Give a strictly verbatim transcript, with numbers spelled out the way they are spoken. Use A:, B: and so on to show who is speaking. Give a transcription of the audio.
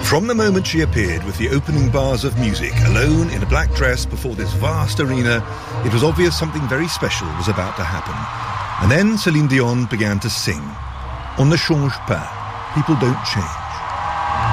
A: From the moment she appeared with the opening bars of music, alone in a black dress before this vast arena, it was obvious something very special was about to happen. And then Celine Dion began to sing. On ne change pas. People don't change.